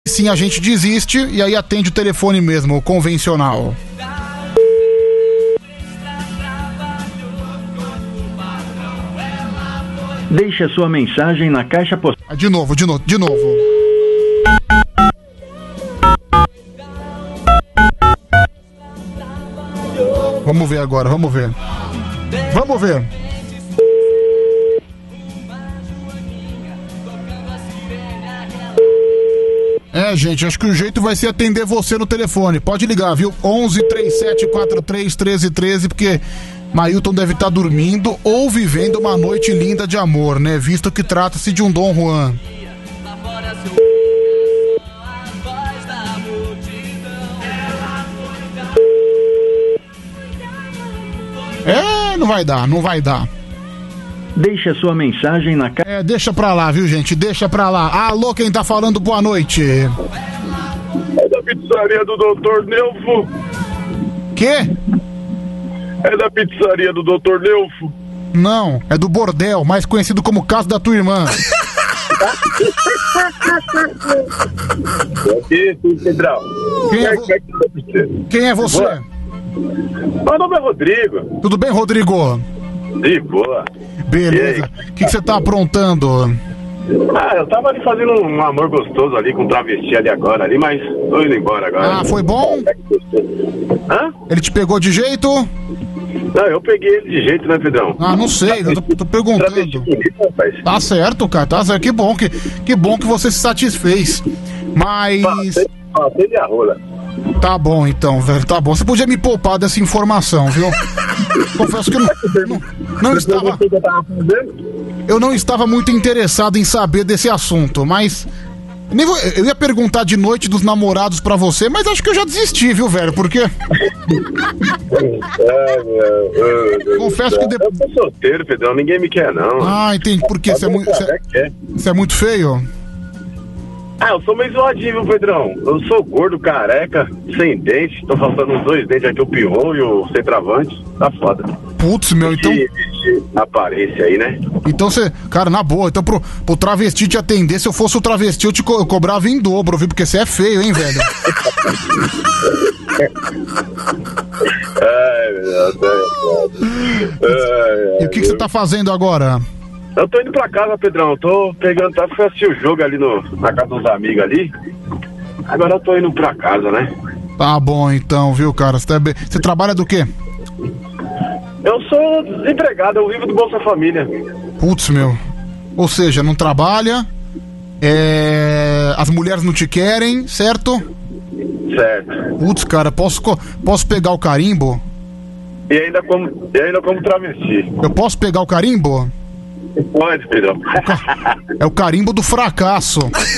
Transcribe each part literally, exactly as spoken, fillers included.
Sim, a gente desiste e aí atende o telefone mesmo, o convencional. Deixe a sua mensagem na caixa postal. De novo, de novo, de novo. Vamos ver agora, vamos ver. Vamos ver. É, gente, acho que o jeito vai ser atender você no telefone. Pode ligar, viu? onze, trinta e sete, quarenta e três, treze, treze, porque Mailton deve estar dormindo ou vivendo uma noite linda de amor, né? Visto que trata-se de um Dom Juan. É, não vai dar, não vai dar. Deixe a sua mensagem na caixa. É, deixa pra lá, viu, gente? Deixa pra lá. Alô, quem tá falando? Boa noite. É da pizzaria do doutor Neufo. Quê? É da pizzaria do doutor Neufo. Não, é do bordel, mais conhecido como Caso da Tua Irmã. Aqui, Pedrão. Quem é, vo... Quem é você? Meu nome é Rodrigo. Tudo bem, Rodrigo? De boa. Beleza. O que você tá aprontando? Ah, eu tava ali fazendo um amor gostoso ali com um travesti ali agora, ali, mas tô indo embora agora. Ah, foi bom? Hã? Ele te pegou de jeito? Não, eu peguei ele de jeito, né, Pedrão? Ah, não sei, eu tô, tô perguntando. Tá certo, cara, tá certo. Que bom que, que bom que você se satisfez. Mas... Passei a rola. Tá bom, então, velho, tá bom. Você podia me poupar dessa informação, viu? Confesso que eu não, não, não estava... Eu não estava muito interessado em saber desse assunto, mas... Nem vou, eu ia perguntar de noite dos namorados pra você, mas acho que eu já desisti, viu, velho? Porque... Confesso que depois... Eu sou solteiro, Pedrão, ninguém me quer, não. Ah, entendi. Por quê? Você é muito... Você é, você é muito feio? Ah, eu sou meio zoadinho, viu, Pedrão? Eu sou gordo, careca, sem dente. Tô faltando os dois dentes aqui, o pirrão e o centroavante. Tá foda. Putz, meu, então... E, e, aparência aí, né? Então você... Cara, na boa, então pro, pro travesti te atender, se eu fosse o travesti, eu te co- eu cobrava em dobro, viu? Porque você é feio, hein, velho? Ai, meu Deus. Ai, e o que que você tá fazendo agora? Eu tô indo pra casa, Pedrão. Eu tô pegando, tá pra assistir o jogo ali no, na casa dos amigos ali. Agora eu tô indo pra casa, né? Tá bom então, viu, cara? Você, tá be... você trabalha do quê? Eu sou desempregado, eu vivo do Bolsa Família. Putz, meu. Ou seja, não trabalha, é... as mulheres não te querem, certo? Certo. Putz, cara, posso, co- posso pegar o carimbo? E ainda como, e ainda como travesti. Eu posso pegar o carimbo? Pode, Pedrão. É o carimbo do fracasso.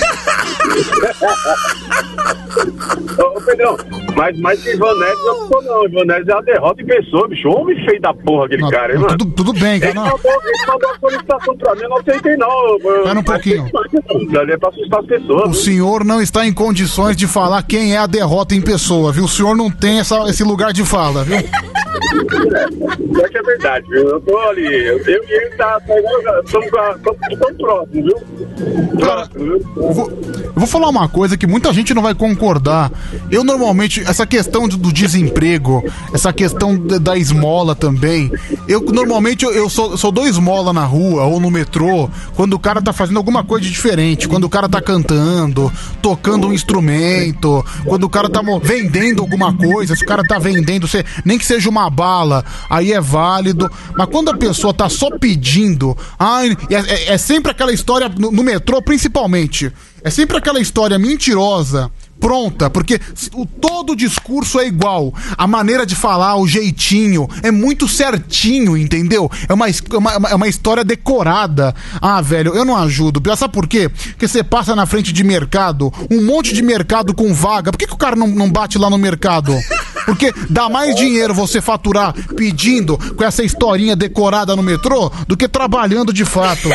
Ô, Pedrão, mas mais que Ivanese eu não sou não. Ivanese é a derrota em pessoa, bicho. Homem feio da porra aquele Não, cara, hein, mano? tudo, tudo bem, cara. Ele Não. mandou, ele mandou uma solicitação pra mim, eu não aceitei não. Espera um pouquinho. Isso ali é pra assustar as pessoas. O viu? senhor não está em condições de falar quem é a derrota em pessoa, viu? O senhor não tem essa, esse lugar de fala, viu? Pior que é verdade, viu? Eu tô ali, eu, eu e ele tá, estamos tão próximos, viu? Cara, eu vou, eu vou falar uma coisa que muita gente não vai concordar. Eu normalmente, essa questão do, do desemprego, essa questão da, da esmola também, eu normalmente eu, eu sou, sou dou esmola na rua ou no metrô quando o cara tá fazendo alguma coisa diferente, quando o cara tá cantando, tocando um instrumento, quando o cara tá mo- vendendo alguma coisa, se o cara tá vendendo, se, nem que seja uma bala, aí é válido. Mas quando a pessoa tá só pedindo, ai, é, é, é sempre aquela história no, no metrô, principalmente. É sempre aquela história mentirosa, pronta, porque o, todo o discurso é igual. A maneira de falar, o jeitinho, é muito certinho, entendeu? É uma, é uma, é uma história decorada. Ah, velho, eu não ajudo. Sabe por quê? Porque você passa na frente de mercado, um monte de mercado com vaga. Por que, que o cara não, não bate lá no mercado? Porque dá mais dinheiro você faturar pedindo com essa historinha decorada no metrô do que trabalhando de fato.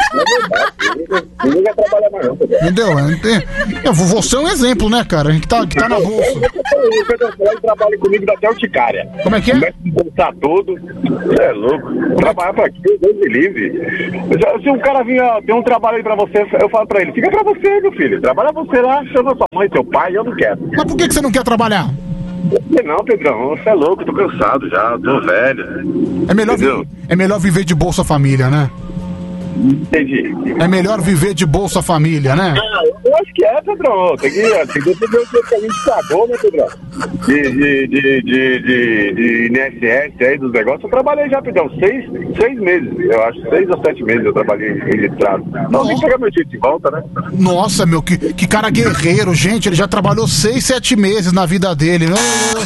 Ninguém vai trabalhar mais, não. Entendeu? Eu, você é um exemplo, né, cara? A gente tá, que tá na bolsa. O Pedro Flávio trabalha comigo da Urticária. Como é que é? Começa a bolsar todo. Você é louco. Trabalhar pra quê? Deus me livre. Se um cara vir, ó, tem um trabalho aí pra você, eu falo pra ele, fica pra você, meu filho. Trabalha você lá, chama sua mãe, seu pai, eu não quero. Mas por que, que você não quer trabalhar? Não, Pedrão, você é louco, tô cansado já, tô velho. É melhor, vi- é melhor viver de Bolsa Família, né? Entendi. É melhor viver de Bolsa Família, né? Ah, eu acho que é, Pedrão. Tem que, tem que defender o que a gente pagou, né, Pedrão? De, de, de, de, de, de I N S S aí, dos negócios. Eu trabalhei já, Pedrão, seis, seis meses, eu acho. Seis ou sete meses eu trabalhei registrado. Então tem que pegar meu jeito de volta, né? Nossa, meu, que, que cara guerreiro, gente. Ele já trabalhou seis, sete meses na vida dele. Não,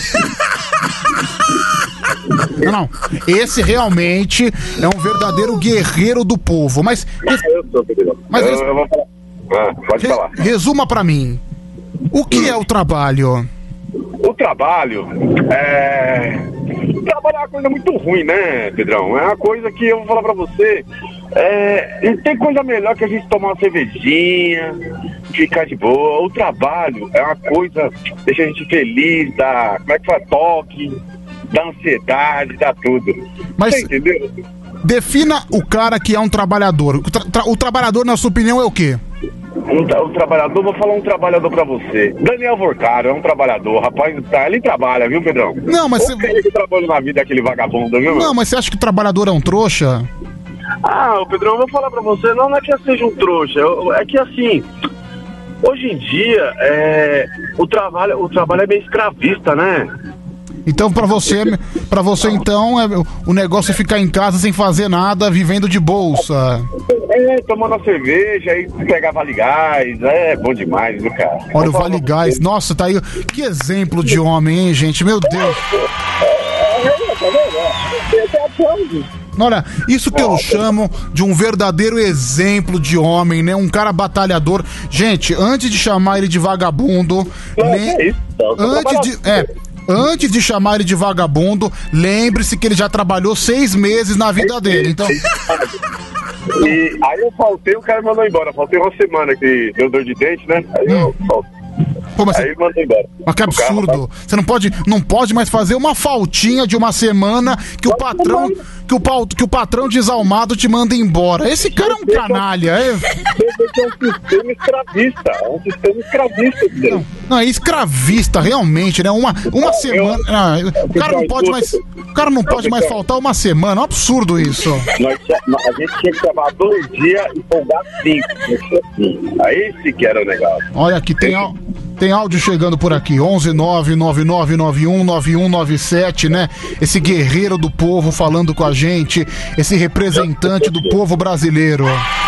não, não. Esse realmente é um verdadeiro guerreiro do povo. Mas. Ah, eu sou, Pedrão. Mas eu, eu vou falar. Ah, pode re- falar. Resuma pra mim. O que é o trabalho? O trabalho é. O trabalho é uma coisa muito ruim, né, Pedrão? É uma coisa que eu vou falar pra você. É... Não tem coisa melhor que a gente tomar uma cervejinha, ficar de boa. O trabalho é uma coisa que deixa a gente feliz, dá. Como é que faz? Toque, dá ansiedade, dá tudo. Mas- Você entendeu? Defina o cara que é um trabalhador. O, tra- tra- o trabalhador, na sua opinião, é o quê? Um, tra- um trabalhador, vou falar um trabalhador pra você. Daniel Vorcaro é um trabalhador, rapaz, tá, ele trabalha, viu, Pedrão? Não, mas O você- cara que trabalha na vida é aquele vagabundo, viu? Não, mas você acha que o trabalhador é um trouxa? Ah, ô Pedrão, eu vou falar pra você, não, não é que eu seja um trouxa, eu- é que assim, hoje em dia, é, o, trabalho, o trabalho é meio escravista, né? Então, pra você, para você então, é, o negócio é ficar em casa sem fazer nada, vivendo de bolsa. É, tomando uma cerveja e pegar Vale Gás, é bom demais, viu, cara? Olha o Vou falar Vale pra Gás. você. Nossa, tá aí. Que exemplo de homem, hein, gente? Meu Deus. Olha, isso que eu chamo de um verdadeiro exemplo de homem, né? Um cara batalhador. Gente, antes de chamar ele de vagabundo, Não, lem- que isso, não, tô antes de, é, antes de chamar ele de vagabundo, lembre-se que ele já trabalhou seis meses na vida dele. Então, E aí eu faltei, o cara me mandou embora. Faltei uma semana que deu dor de dente, né? Aí eu faltei. pô, mas Aí ele mandou embora. Mas que O cara, absurdo. Você não pode, não pode mais fazer uma faltinha de uma semana que o patrão, que o, pau- que o patrão desalmado te manda embora. Esse cara é um canalha. É, Esse é um sistema escravista. É um sistema escravista. não, não, é escravista, realmente, né? Uma, uma semana. Ah, o cara não pode mais. O cara não pode mais faltar uma semana. É um absurdo isso. Nós, a gente tinha que trabalhar dois dias e folgar cinco. Assim. Aí esse que era o negócio. Olha aqui, tem, au- tem áudio chegando por aqui. onze nove nove nove nove um nove um nove sete, né? Esse guerreiro do povo falando com a gente. Esse representante do povo brasileiro.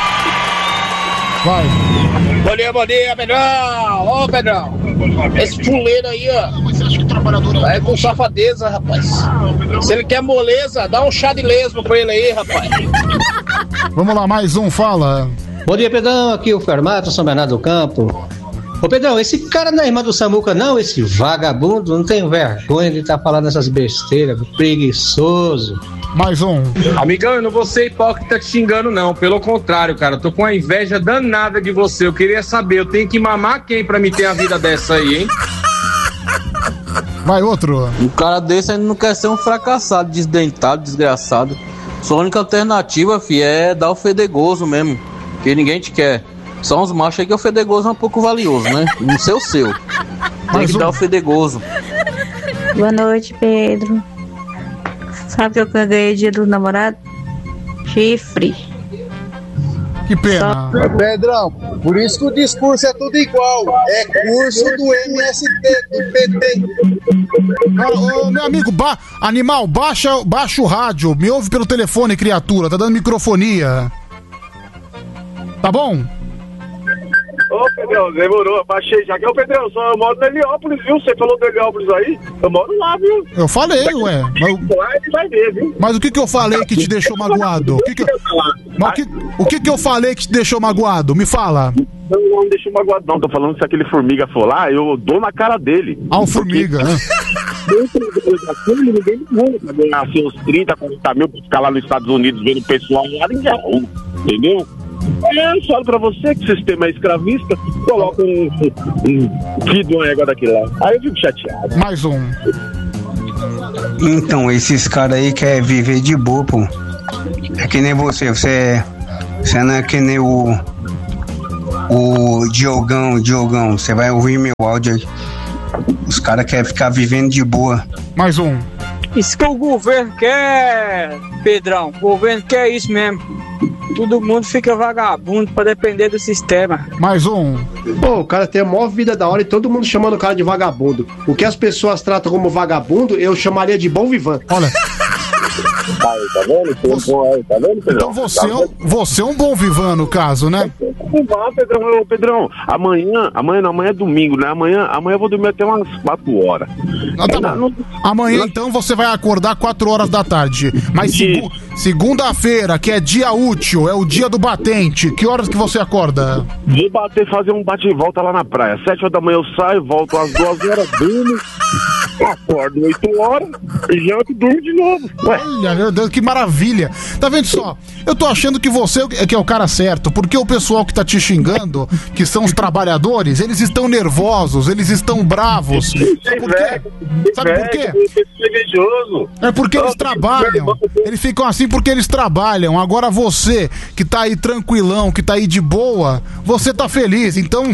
Vai. Bom dia, bom dia, Pedrão! Ô, Pedrão! Esse fuleiro aí, ó. Vai com safadeza, rapaz. Se ele quer moleza, dá um chá de lesmo pra ele aí, rapaz. Vamos lá, mais um, fala. Bom dia, Pedrão. Aqui é o Fermato, São Bernardo do Campo. Ô, Pedrão, esse cara não é irmão do Samuca, não? Esse vagabundo não tem vergonha de estar falando essas besteiras, preguiçoso. Mais um. Amigão, eu não vou ser hipócrita te xingando, não. Pelo contrário, cara, eu tô com a inveja danada de você. Eu queria saber, eu tenho que mamar quem pra me ter a vida dessa aí, hein? Vai outro. Um cara desse ainda não quer ser um fracassado, desdentado, desgraçado. Sua única alternativa, fi, é dar o fedegoso mesmo. Que ninguém te quer. Só uns machos aí que o fedegoso é um pouco valioso, né? Não sei o seu. Tem Mais que um. dar o fedegoso. Boa noite, Pedro. Sabe o que eu ganhei dia do namorado? Chifre. Que pena. Pedrão, por isso que o discurso é tudo igual. É curso do M S T, do P T. Ô, ô, meu amigo, ba animal, baixa, baixa o rádio. Me ouve pelo telefone, criatura. Tá dando microfonia. Tá bom? Ô, Pedrão, demorou, baixei já. Que é o Pedrão, só eu moro no Heliópolis, viu? Você falou do Heliópolis aí? Eu moro lá, viu? Eu falei, ué. Mas, Lá ele vai ver, viu? mas o que que eu falei que te deixou magoado? O que que, eu- mas o que, o que que eu falei que te deixou magoado? Me fala. Não, não deixa magoado, não. Tô falando que se aquele formiga for lá, eu dou na cara dele. Ah, um formiga, né? Dentro daquilo, ninguém do mundo pra ganhar seus trinta, quarenta mil pra ficar lá nos Estados Unidos vendo o pessoal lá em Jaú, entendeu? É, eu falo pra você que o sistema é escravista, coloca um, um filho de uma égua daquele lá. Aí eu fico chateado. Mais um. Então, esses caras aí querem viver de boa, pô. É que nem você, você, você não é que nem o o Diogão, Diogão, você vai ouvir meu áudio aí. Os caras querem ficar vivendo de boa. Mais um. Isso que o governo quer, Pedrão. O governo quer isso mesmo. Todo mundo fica vagabundo pra depender do sistema. Mais um. Pô, o cara tem a maior vida da hora e todo mundo chamando o cara de vagabundo. O que as pessoas tratam como vagabundo, eu chamaria de bom vivan. Olha. Tá vendo? Você... Tá vendo, Pedrão? Então você, tá é um, você é um bom vivan no caso, né? Vá, Pedrão, ô, Pedrão, amanhã, amanhã não, amanhã é domingo, né? Amanhã, amanhã eu vou dormir até umas quatro horas. Não, tá não, não, amanhã não... então você vai acordar quatro horas da tarde. Mas segu... segunda-feira, que é dia útil, é o dia do batente, que horas que você acorda? Vou bater, fazer um bate e volta lá na praia. Sete horas da manhã eu saio, volto às duas horas, durmo, acordo oito horas e janto e durmo de novo. Ué. Olha, meu Deus, que maravilha. Tá vendo só? Eu tô achando que você é que é o cara certo, porque o pessoal que tá te xingando, que são os trabalhadores, eles estão nervosos, eles estão bravos. Sabe por quê? Sabe por quê? É porque eles trabalham. Eles ficam assim porque eles trabalham. Agora você, que tá aí tranquilão, que tá aí de boa, você tá feliz, então...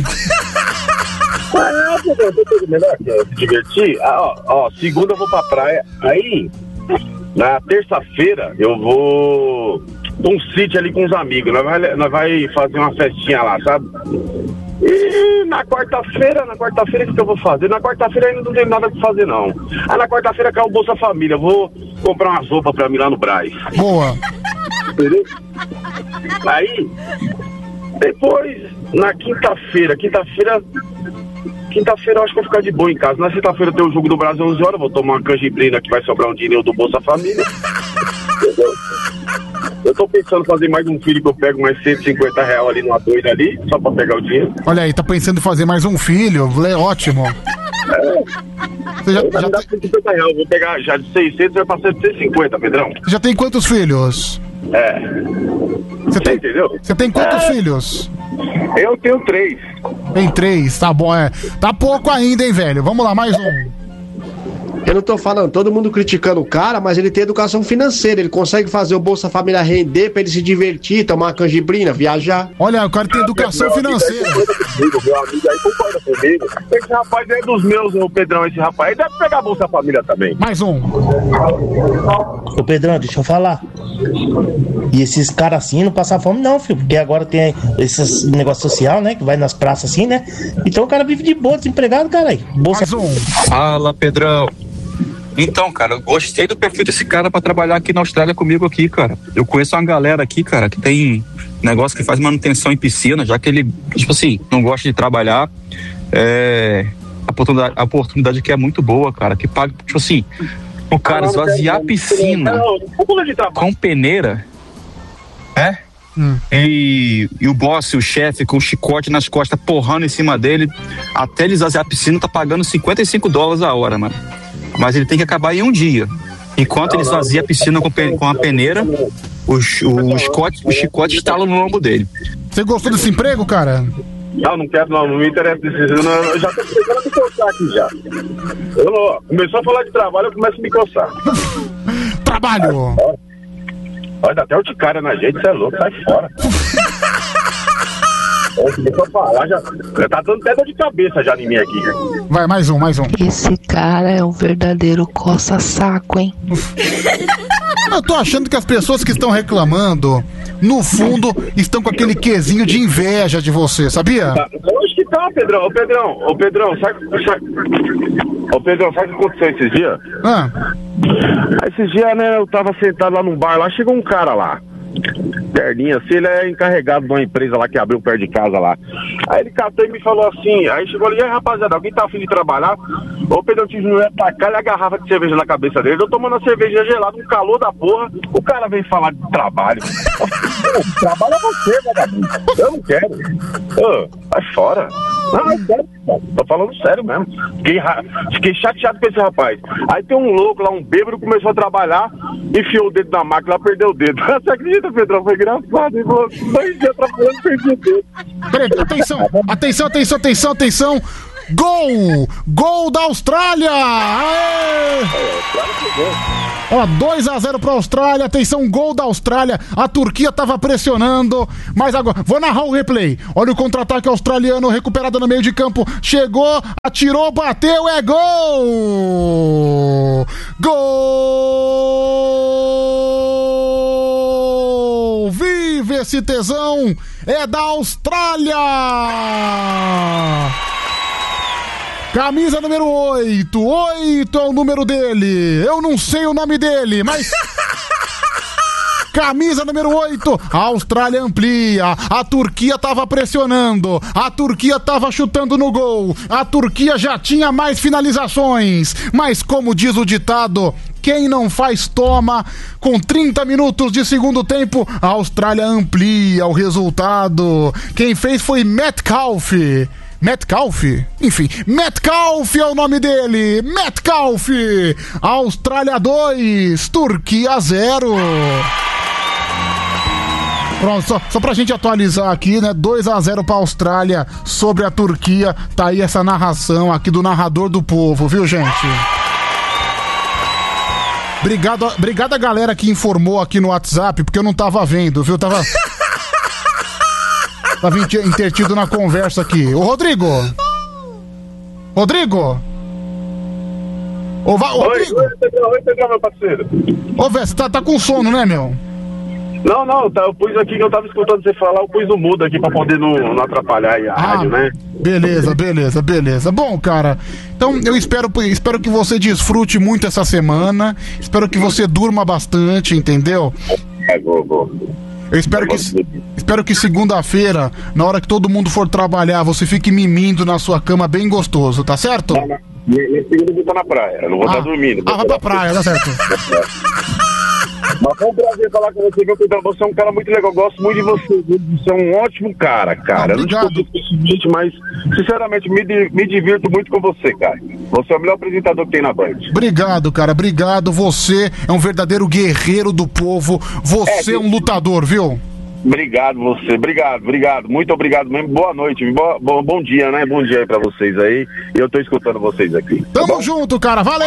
Ah, eu tô melhor que eu se divertir. Ah, ó, ó, segunda eu vou pra praia. Aí, na terça-feira, eu vou pra um sítio ali com os amigos. Nós vai, nós vai fazer uma festinha lá, sabe? E na quarta-feira, na quarta-feira, o que, que eu vou fazer? Na quarta-feira ainda não tem nada pra fazer, não. Aí na quarta-feira cai o Bolsa Família. Vou comprar umas roupas pra mim lá no Brás. Boa. Entendeu? Aí, depois, na quinta-feira, quinta-feira... Quinta-feira eu acho que eu vou ficar de boa em casa. Na sexta-feira tem o jogo do Brasil às onze horas. Vou tomar uma canjibrina que vai sobrar um dinheiro do Bolsa Família. Entendeu? Eu tô pensando em fazer mais um filho que eu pego mais cento e cinquenta reais ali numa doida ali, só pra pegar o dinheiro. Olha aí, tá pensando em fazer mais um filho. É ótimo. É. Você já, já tem... cento e cinquenta reais. Eu vou pegar já de seiscentos vai pra cento e cinquenta, Pedrão. Você já tem quantos filhos? É. Você tem, entendeu? Você tem quantos é. filhos? Eu tenho três. Tem três, tá bom, é. Tá pouco ainda, hein, velho? Vamos lá, mais um. Eu não tô falando, todo mundo criticando o cara, mas ele tem educação financeira, ele consegue fazer o Bolsa Família render pra ele se divertir, tomar uma canjibrina, viajar. Olha, o cara tem educação ah, financeira. Comigo, meu amigo aí concorda comigo. Esse rapaz é dos meus, o Pedrão, esse rapaz. Ele deve pegar a Bolsa Família também. Mais um. Ô Pedrão, deixa eu falar. E esses caras assim não passam fome não, filho, porque agora tem esses negócio social, né, que vai nas praças assim, né? Então o cara vive de boa, desempregado, caralho. Bolsa... Mais um. Fala, Pedrão. Então, cara, eu gostei do perfil desse cara pra trabalhar aqui na Austrália comigo aqui, cara. Eu conheço uma galera aqui, cara, que tem negócio que faz manutenção em piscina, já que ele, tipo assim, não gosta de trabalhar. É... A oportunidade, a oportunidade aqui é muito boa, cara, que paga, tipo assim, o cara esvaziar a piscina com peneira, é? Hum. E, e o boss, o chefe, com o chicote nas costas, porrando em cima dele, até ele esvaziar a piscina, tá pagando cinquenta e cinco dólares a hora, mano. Mas ele tem que acabar em um dia. Enquanto ele esvazia a piscina com, pe- com a peneira, o, o, o, chicote, o chicote estala no lombo dele. Você gostou desse emprego, cara? Não, não quero não, não me interessa desse, eu, não, eu já tô começando a me coçar aqui já. Eu não, começou a falar de trabalho, eu começo a me coçar. Trabalho! Olha, dá até urticária na gente, você é louco, sai fora. Começou a falar, já, já tá dando até dor de cabeça já em mim aqui. Vai, mais um, mais um. Esse cara é um verdadeiro coça-saco, hein? Eu tô achando que as pessoas que estão reclamando, no fundo, estão com aquele quesinho de inveja de você, sabia? Eu acho que tá, Pedrão. Ô, Pedrão, ô, Pedrão, sabe... sabe... Ô, Pedrão, sabe o que aconteceu esses dias? Ah. Esses dias, né, eu tava sentado lá num bar, lá chegou um cara lá. Perninha, assim, ele é encarregado de uma empresa lá que abriu perto de casa lá. Aí ele catou e me falou assim, aí chegou ali, aí rapaziada, alguém tá afim de trabalhar? Ô Pedro, eu tive no pra cá e a garrafa de cerveja na cabeça dele, eu tomando a cerveja gelada, um calor da porra, o cara veio falar de trabalho. Trabalha você, vagabundo. Eu não quero. Ô. Vai fora. Não, é sério, cara. Tô falando sério mesmo. Fiquei, ra... Fiquei chateado com esse rapaz. Aí tem um louco lá, um bêbado, começou a trabalhar, enfiou o dedo na máquina, perdeu o dedo. Você acredita, Pedrão? Foi engraçado. Ele falou, dois dias trabalhando e perdi o dedo. Peraí, atenção, atenção, atenção, atenção, atenção. Gol! Gol da Austrália! Aê! Ó, dois a zero pra Austrália, atenção, gol da Austrália. A Turquia tava pressionando, mas agora, vou narrar o replay. Olha o contra-ataque australiano, recuperado no meio de campo. Chegou, atirou, bateu, é gol! Gol! Vive esse tesão! É da Austrália! Camisa número oito. oito é o número dele. Eu não sei o nome dele, mas... Camisa número oito. A Austrália amplia. A Turquia tava pressionando. A Turquia tava chutando no gol. A Turquia já tinha mais finalizações. Mas como diz o ditado... Quem não faz, toma. Com trinta minutos de segundo tempo, a Austrália amplia o resultado. Quem fez foi Metcalf. Metcalf? Enfim, Metcalf é o nome dele. Metcalf. Austrália dois, Turquia zero. Pronto, só, só pra gente atualizar aqui, né? dois a zero pra Austrália sobre a Turquia. Tá aí essa narração aqui do narrador do povo, viu, gente? Obrigado, obrigado a galera que informou aqui no WhatsApp, porque eu não tava vendo, viu? Tava... Tava intertido na conversa aqui. Ô, Rodrigo! Rodrigo! Ô, va... Oi, Rodrigo! oi, Pedrão, oi, Pedrão, meu parceiro. Ô, Vé, você tá, tá com sono, né, meu? Não, não, tá, eu pus aqui que eu tava escutando você falar, eu pus no mudo aqui pra poder não, não atrapalhar aí a Ah, rádio, né? Beleza, beleza, beleza. Bom, cara, então eu espero, espero que você desfrute muito essa semana. Espero que você durma bastante, entendeu? É, vou, vou. Eu espero que, espero que segunda-feira, na hora que todo mundo for trabalhar, você fique mimindo na sua cama bem gostoso, tá certo? Não, não. Minha segunda eu vou estar na praia, eu não vou Ah, estar dormindo. ah, vai pra praia, tá certo. Mas foi um prazer falar com você, viu, Pedrão? Você é um cara muito legal, eu gosto muito de você, viu? Você é um ótimo cara, cara. Ah, obrigado. Eu não te conheço pessoalmente, mas, sinceramente, me, di- me divirto muito com você, cara. Você é o melhor apresentador que tem na Band. Obrigado, cara, obrigado. Você é um verdadeiro guerreiro do povo. Você é, um lutador, viu? Obrigado, você. Obrigado, obrigado. Muito obrigado mesmo. Boa noite. Boa, bom, bom dia, né? Bom dia aí pra vocês aí. E eu tô escutando vocês aqui. Tá Tamo bom? junto, cara. Valeu!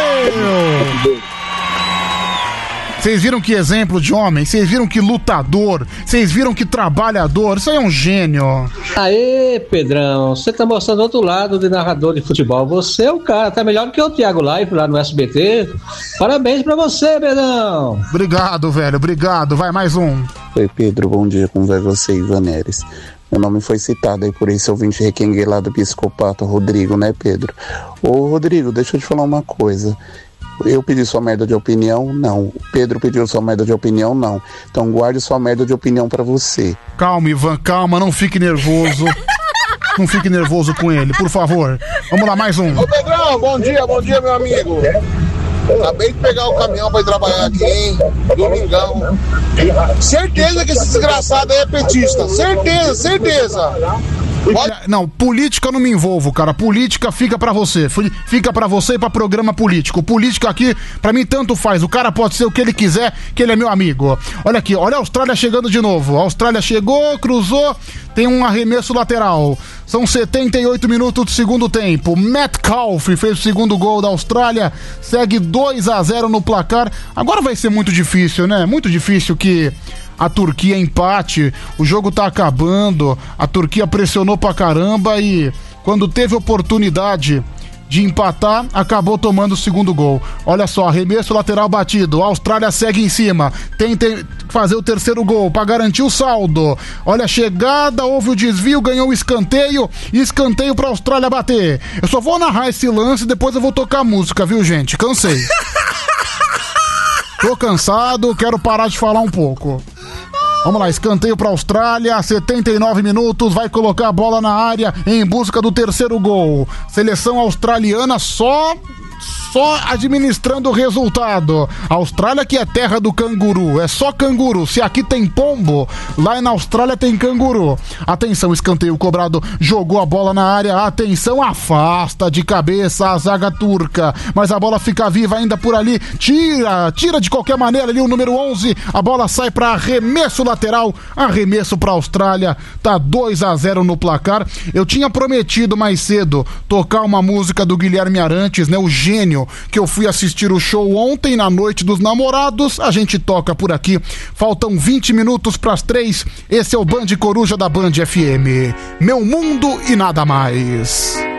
Vocês viram que exemplo de homem? Vocês viram que lutador? Vocês viram que trabalhador? Isso aí é um gênio. Aê, Pedrão, você tá mostrando outro lado de narrador de futebol. Você é o cara, tá melhor do que o Thiago Live lá no S B T. Parabéns pra você, Pedrão. Obrigado, velho, obrigado. Vai, mais um. Oi, Pedro, bom dia, como vai você, Ivan Neres? Meu nome foi citado aí por esse ouvinte requengue lá do psicopata Rodrigo, né, Pedro? Ô, Rodrigo, deixa eu te falar uma coisa. Eu pedi sua merda de opinião? Não. O Pedro pediu sua merda de opinião? Não. Então guarde sua merda de opinião pra você. Calma, Ivan, calma, não fique nervoso. Não fique nervoso com ele, por favor. Vamos lá, mais um. Ô Pedrão, bom dia, bom dia, meu amigo. Acabei de pegar o caminhão pra ir trabalhar aqui, hein? Domingão. Certeza que esse desgraçado aí é petista. Certeza, certeza. Pode... Não, política eu não me envolvo, cara. Política fica pra você. Fica pra você e pra programa político. Política aqui, pra mim, tanto faz. O cara pode ser o que ele quiser, que ele é meu amigo. Olha aqui, olha a Austrália chegando de novo. A Austrália chegou, cruzou, tem um arremesso lateral. São setenta e oito minutos do segundo tempo. Metcalf fez o segundo gol da Austrália. Segue dois a zero no placar. Agora vai ser muito difícil, né? Muito difícil que a Turquia empate, o jogo tá acabando, a Turquia pressionou pra caramba e quando teve oportunidade de empatar, acabou tomando o segundo gol. Olha só, arremesso lateral batido, a Austrália segue em cima, tenta fazer o terceiro gol pra garantir o saldo. Olha a chegada, houve o desvio, ganhou o escanteio, escanteio pra Austrália bater. Eu só vou narrar esse lance, depois eu vou tocar música, viu, gente? Cansei. Tô cansado, quero parar de falar um pouco. Vamos lá, escanteio para a Austrália, setenta e nove minutos, vai colocar a bola na área em busca do terceiro gol. Seleção australiana só só administrando o resultado. Austrália que é terra do canguru, é só canguru. Se aqui tem pombo, lá na Austrália tem canguru. Atenção, escanteio cobrado, jogou a bola na área, atenção, afasta de cabeça a zaga turca, mas a bola fica viva ainda por ali, tira, tira de qualquer maneira ali o número onze, a bola sai para arremesso lateral, arremesso para a Austrália, tá dois a zero no placar. Eu tinha prometido mais cedo tocar uma música do Guilherme Arantes, né, o gênio, que eu fui assistir o show ontem na Noite dos Namorados, a gente toca por aqui. Faltam vinte minutos para as três, esse é o Band Coruja da Band F M, meu mundo e nada mais.